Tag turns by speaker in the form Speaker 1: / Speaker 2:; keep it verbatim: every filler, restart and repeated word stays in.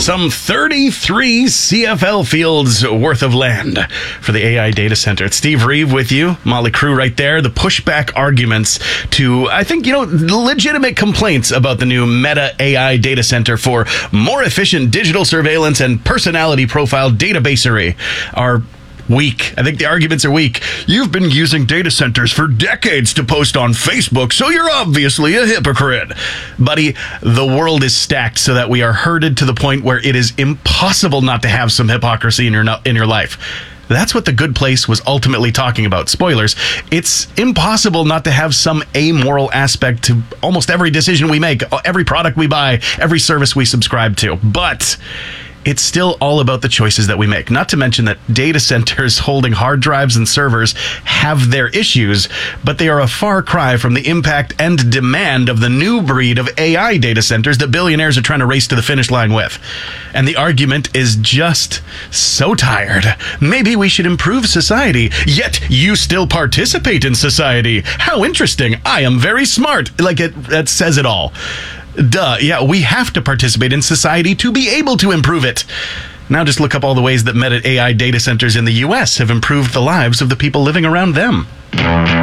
Speaker 1: Some thirty-three C F L fields worth of land for the A I data center. It's Steve Reeve with you, Molly Crew right there. The pushback arguments to, I think, you know, legitimate complaints about the new Meta A I data center for more efficient digital surveillance and personality profile databasery are weak. I think the arguments are weak. You've been using data centers for decades to post on Facebook, so you're obviously a hypocrite. Buddy, the world is stacked so that we are herded to the point where it is impossible not to have some hypocrisy in your in your life. That's what The Good Place was ultimately talking about. Spoilers. It's impossible not to have some amoral aspect to almost every decision we make, every product we buy, every service we subscribe to. But it's still all about the choices that we make. Not to mention that data centers holding hard drives and servers have their issues, but they are a far cry from the impact and demand of the new breed of A I data centers that billionaires are trying to race to the finish line with. And the argument is just so tired. Maybe we should improve society, yet you still participate in society. How interesting. I am very smart. Like, it, that says it all. Duh, yeah, we have to participate in society to be able to improve it. Now just look up all the ways that Meta A I data centers in the U S have improved the lives of the people living around them.